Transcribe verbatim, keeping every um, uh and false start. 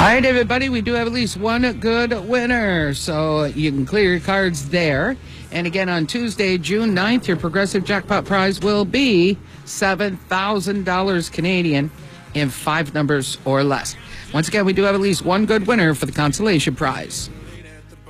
right, everybody, we do have at least one good winner, so you can clear your cards there. And again, on Tuesday, June ninth, your Progressive Jackpot prize will be seven thousand dollars Canadian in five numbers or less. Once again, we do have at least one good winner for the consolation prize.